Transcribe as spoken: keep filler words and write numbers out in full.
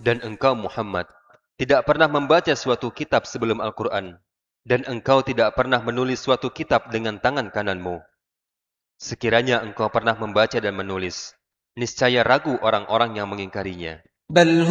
Dan engkau Muhammad tidak pernah membaca suatu kitab sebelum Al-Quran, dan engkau tidak pernah menulis suatu kitab dengan tangan kananmu. Sekiranya engkau pernah membaca dan menulis, niscaya ragu orang-orang yang mengingkarinya.